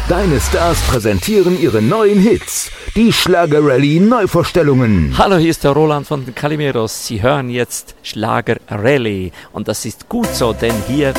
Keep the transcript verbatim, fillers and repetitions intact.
Deine Stars präsentieren ihre neuen Hits. Die Schlager-Rallye Neuvorstellungen. Hallo, hier ist der Roland von den Calimeros. Sie hören jetzt Schlager-Rallye. Und das ist gut so, denn hier